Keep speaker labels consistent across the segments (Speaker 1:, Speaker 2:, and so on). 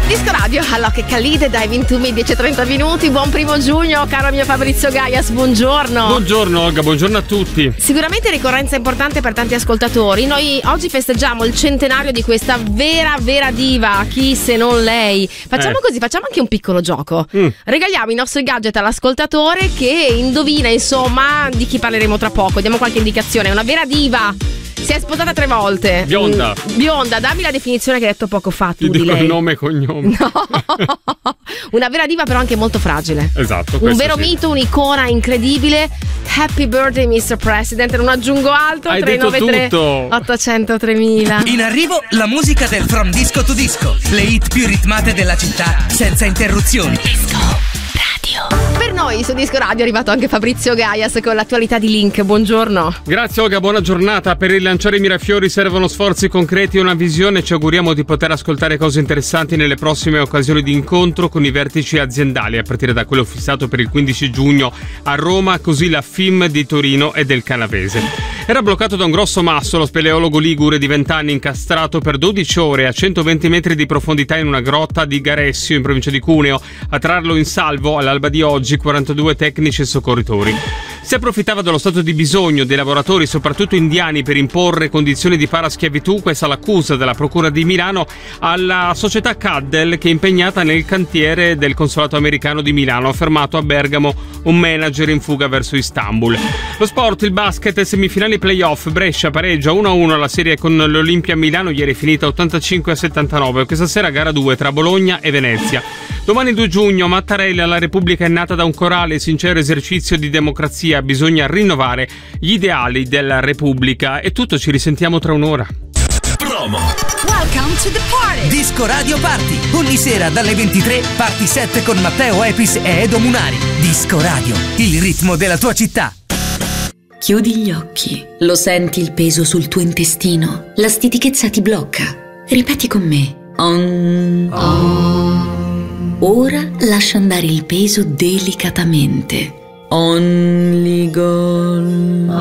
Speaker 1: Disco Radio, allora che calide, dai 21 10:30 minuti. Buon primo giugno, caro mio Fabrizio Gaias, buongiorno.
Speaker 2: Buongiorno Olga, buongiorno a tutti.
Speaker 1: Sicuramente ricorrenza importante per tanti ascoltatori. Noi oggi festeggiamo il centenario di questa vera diva, chi se non lei. Facciamo così, facciamo anche un piccolo gioco. Regaliamo i nostri gadget all'ascoltatore che indovina, insomma, di chi parleremo tra poco. Diamo qualche indicazione. Una vera diva. Si è sposata 3 volte.
Speaker 2: Bionda.
Speaker 1: Bionda, dammi la definizione che hai detto poco fa tu.
Speaker 2: Ti
Speaker 1: di
Speaker 2: dico
Speaker 1: lei.
Speaker 2: nome e cognome.
Speaker 1: No. Una vera diva, però anche molto fragile.
Speaker 2: Esatto.
Speaker 1: Un vero
Speaker 2: sì.
Speaker 1: mito, un'icona incredibile. Happy birthday Mr. President. Non aggiungo altro.
Speaker 2: Hai
Speaker 1: 393
Speaker 2: detto tutto.
Speaker 1: 800 3000.
Speaker 3: In arrivo la musica del From Disco to Disco. Le hit più ritmate della città senza interruzioni. Disco Radio.
Speaker 1: Per noi su Disco Radio è arrivato anche Fabrizio Gaias con l'attualità di Link. Buongiorno.
Speaker 2: Grazie Olga, buona giornata. Per rilanciare i Mirafiori servono sforzi concreti e una visione. Ci auguriamo di poter ascoltare cose interessanti nelle prossime occasioni di incontro con i vertici aziendali, a partire da quello fissato per il 15 giugno a Roma, così la FIM di Torino e del Canavese. Era bloccato da un grosso masso lo speleologo ligure di 20 anni, incastrato per 12 ore a 120 metri di profondità in una grotta di Garessio, in provincia di Cuneo. A trarlo in salvo all'alba di oggi 42 tecnici e soccorritori. Si approfittava dello stato di bisogno dei lavoratori, soprattutto indiani, per imporre condizioni di paraschiavitù. Questa è l'accusa della Procura di Milano alla società Caddel, che è impegnata nel cantiere del consolato americano di Milano. Ha fermato a Bergamo un manager in fuga verso Istanbul. Lo sport, il basket, semifinali playoff. Brescia pareggia 1-1 alla serie con l'Olimpia Milano, ieri è finita 85-79. Questa sera gara 2 tra Bologna e Venezia. Domani 2 giugno, Mattarella, la Repubblica è nata da un corale, sincero esercizio di democrazia. Bisogna rinnovare gli ideali della Repubblica. È tutto, ci risentiamo tra un'ora.
Speaker 3: Promo. Welcome to the party. Disco Radio Party. Ogni sera dalle 23, Party 7 con Matteo Epis e Edo Munari. Disco Radio, il ritmo della tua città.
Speaker 4: Chiudi gli occhi. Lo senti il peso sul tuo intestino? La stitichezza ti blocca. Ripeti con me. Ora lascia andare il peso delicatamente. Only gone.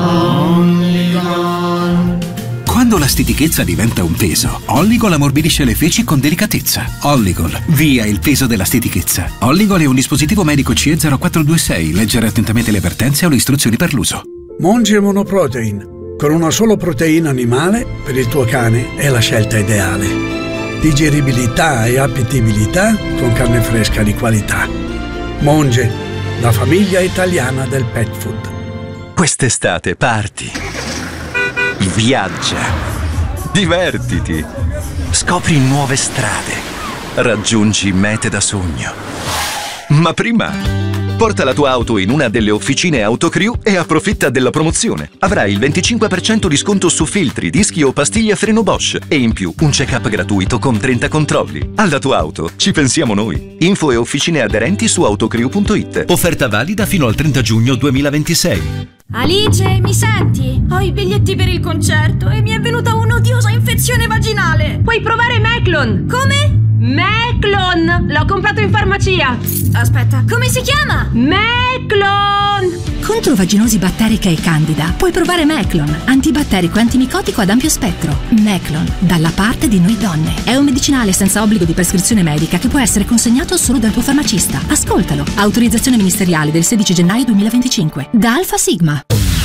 Speaker 5: Quando la stitichezza diventa un peso, Olligol ammorbidisce le feci con delicatezza. Olligol, via il peso della stitichezza. Olligol è un dispositivo medico CE 0426. Leggere attentamente le avvertenze o le istruzioni per l'uso.
Speaker 6: Monge Monoprotein. Con una solo proteina animale, per il tuo cane è la scelta ideale. Digeribilità e appetibilità con carne fresca di qualità. Monge, la famiglia italiana del pet food.
Speaker 7: Quest'estate parti, viaggia, divertiti, scopri nuove strade, raggiungi mete da sogno. Ma prima porta la tua auto in una delle officine Autocrew e approfitta della promozione. Avrai il 25% di sconto su filtri, dischi o pastiglie a freno Bosch e in più un check-up gratuito con 30 controlli. Alla tua auto ci pensiamo noi. Info e officine aderenti su autocrew.it.
Speaker 8: Offerta valida fino al 30 giugno 2026.
Speaker 9: Alice, mi senti? Ho i biglietti per il concerto e mi è venuta un'odiosa infezione vaginale. Puoi provare Meclon. Come? Meclon! L'ho comprato in farmacia. Aspetta, come si chiama? Meclon!
Speaker 10: Contro vaginosi batterica e candida puoi provare Meclon, antibatterico e antimicotico ad ampio spettro. Meclon, dalla parte di noi donne. È un medicinale senza obbligo di prescrizione medica che può essere consegnato solo dal tuo farmacista. Ascoltalo. Autorizzazione ministeriale del 16 gennaio 2025. Da Alfa Sigma.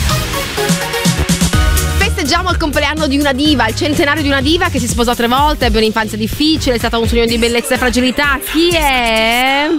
Speaker 1: Festeggiamo il compleanno di una diva, il centenario di una diva che si sposò 3 volte, ebbe un'infanzia difficile, è stata un sogno di bellezza e fragilità. Chi è?